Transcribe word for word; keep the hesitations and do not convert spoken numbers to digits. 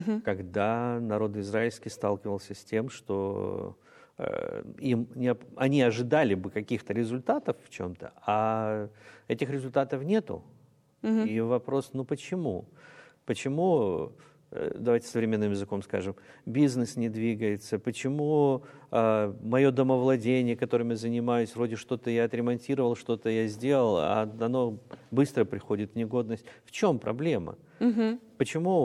когда народ израильский сталкивался с тем, что э, им не, они ожидали бы каких-то результатов в чем-то, а этих результатов нету. Мгм. И вопрос, ну почему? Почему, э, давайте современным языком скажем, бизнес не двигается? Почему э, мое домовладение, которым я занимаюсь, вроде что-то я отремонтировал, что-то я сделал, а оно быстро приходит в негодность? В чем проблема? Мгм. Почему